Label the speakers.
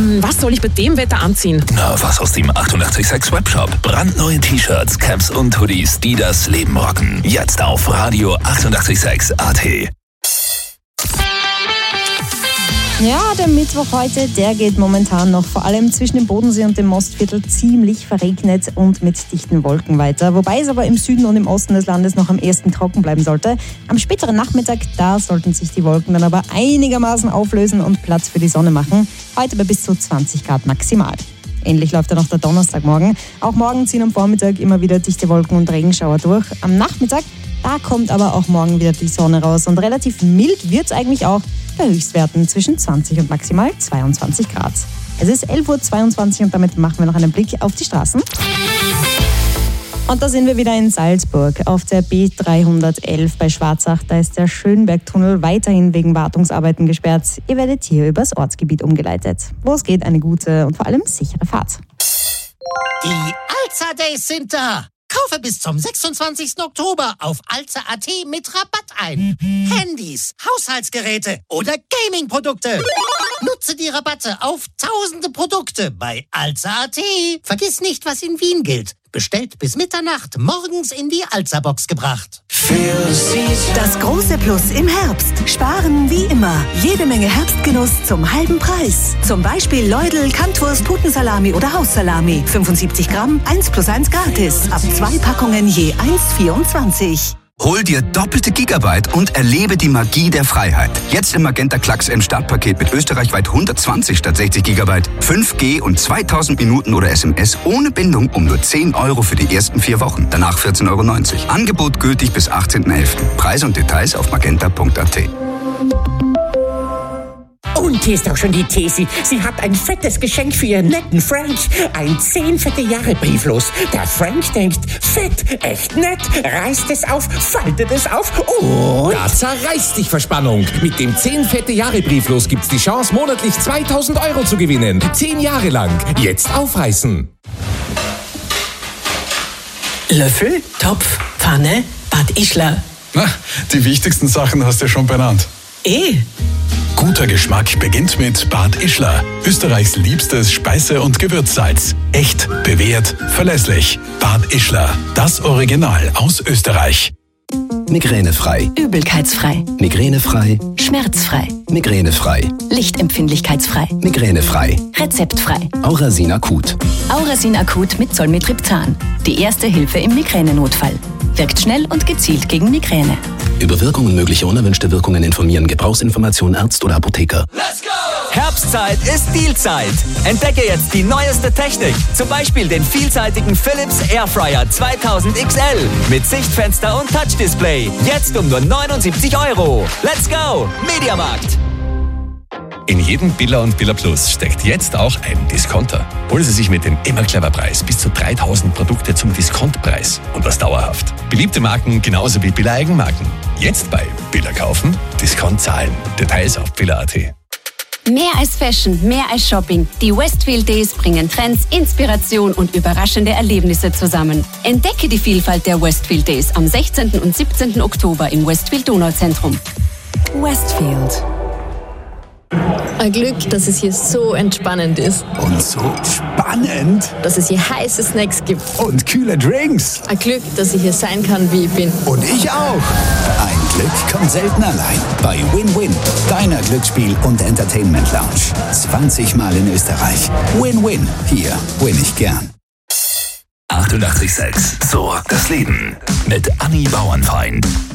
Speaker 1: Was soll ich bei dem Wetter anziehen?
Speaker 2: Na, was aus dem 886 Webshop. Brandneue T-Shirts, Caps und Hoodies, die das Leben rocken. Jetzt auf Radio 886 AT.
Speaker 3: Ja, der Mittwoch heute, der geht momentan noch vor allem zwischen dem Bodensee und dem Mostviertel ziemlich verregnet und mit dichten Wolken weiter. Wobei es aber im Süden und im Osten des Landes noch am ehesten trocken bleiben sollte. Am späteren Nachmittag, da sollten sich die Wolken dann aber einigermaßen auflösen und Platz für die Sonne machen. Heute bei bis zu 20 Grad maximal. Ähnlich läuft dann auch der Donnerstagmorgen. Auch morgen ziehen am Vormittag immer wieder dichte Wolken und Regenschauer durch. Am Nachmittag, da kommt aber auch morgen wieder die Sonne raus. Und relativ mild wird es eigentlich auch bei Höchstwerten zwischen 20 und maximal 22 Grad. Es ist 11.22 Uhr und damit machen wir noch einen Blick auf die Straßen. Und da sind wir wieder in Salzburg auf der B311 bei Schwarzach. Da ist der Schönbergtunnel weiterhin wegen Wartungsarbeiten gesperrt. Ihr werdet hier übers Ortsgebiet umgeleitet. Wo es geht, eine gute und vor allem sichere Fahrt.
Speaker 4: Die Alza Days sind da! Kaufe bis zum 26. Oktober auf Alza.at mit Rabatt ein. Handys, Haushaltsgeräte oder Gaming-Produkte. Nutze die Rabatte auf tausende Produkte bei Alza.at. Vergiss nicht, was in Wien gilt. Bestellt bis Mitternacht, morgens in die Alza-Box gebracht.
Speaker 5: Das große Plus im Herbst. Sparen wie immer. Jede Menge Herbstgenuss zum halben Preis. Zum Beispiel Leudl, Kantwurst, Putensalami oder Haussalami. 75 Gramm, 1+1 gratis. Ab 2 Packungen je 1,24.
Speaker 6: Hol dir doppelte Gigabyte und erlebe die Magie der Freiheit. Jetzt im Magenta Klacks M Startpaket mit österreichweit 120 statt 60 Gigabyte, 5G und 2000 Minuten oder SMS ohne Bindung um nur 10 Euro für die ersten 4 Wochen. Danach 14,90 Euro. Angebot gültig bis 18.11. Preise und Details auf magenta.at.
Speaker 7: Und hier ist auch schon die Tesi. Sie hat ein fettes Geschenk für ihren netten Frank. Ein 10 fette Jahre Brieflos. Der Frank denkt, fett, echt nett, reißt es auf, faltet es auf und...
Speaker 8: Da zerreißt dich Verspannung. Mit dem 10 fette Jahre Brieflos gibt's die Chance, monatlich 2000 Euro zu gewinnen. 10 Jahre lang. Jetzt aufreißen.
Speaker 9: Löffel, Topf, Pfanne, Bad Ischler.
Speaker 10: Na, die wichtigsten Sachen hast du ja schon benannt.
Speaker 2: Guter Geschmack beginnt mit Bad Ischler. Österreichs liebstes Speise- und Gewürzsalz. Echt, bewährt, verlässlich. Bad Ischler. Das Original aus Österreich.
Speaker 11: Migränefrei.
Speaker 12: Übelkeitsfrei.
Speaker 11: Migränefrei.
Speaker 12: Schmerzfrei.
Speaker 11: Migränefrei.
Speaker 12: Lichtempfindlichkeitsfrei.
Speaker 11: Migränefrei.
Speaker 12: Rezeptfrei.
Speaker 11: Aurasin Akut.
Speaker 12: Aurasin Akut mit Zolmitriptan. Die erste Hilfe im Migränenotfall. Wirkt schnell und gezielt gegen Migräne.
Speaker 11: Über Wirkung und mögliche unerwünschte Wirkungen informieren. Gebrauchsinformation Arzt oder Apotheker.
Speaker 13: Let's go! Herbstzeit ist Dealzeit. Entdecke jetzt die neueste Technik. Zum Beispiel den vielseitigen Philips Airfryer 2000 XL mit Sichtfenster und Touchdisplay. Jetzt um nur 79 Euro. Let's go! Mediamarkt.
Speaker 14: In jedem Billa und Billa Plus steckt jetzt auch ein Discounter. Holen Sie sich mit dem immer clever Preis bis zu 3000 Produkte zum Diskontpreis und das dauerhaft. Beliebte Marken genauso wie Billa Eigenmarken. Jetzt bei Billa kaufen, Discount zahlen. Details auf billa.at.
Speaker 15: Mehr als Fashion, mehr als Shopping. Die Westfield Days bringen Trends, Inspiration und überraschende Erlebnisse zusammen. Entdecke die Vielfalt der Westfield Days am 16. und 17. Oktober im Westfield Donauzentrum. Westfield.
Speaker 16: Ein Glück, dass es hier so entspannend ist.
Speaker 17: Und so spannend.
Speaker 16: Dass es hier heiße Snacks gibt.
Speaker 17: Und kühle Drinks.
Speaker 16: Ein Glück, dass ich hier sein kann, wie ich bin.
Speaker 17: Und ich auch. Ein Glück kommt selten allein. Bei Win-Win, deiner Glücksspiel- und Entertainment-Lounge. 20 Mal in Österreich. Win-Win. Hier win ich gern.
Speaker 2: 886. So, das Leben. Mit Anni Bauernfeind.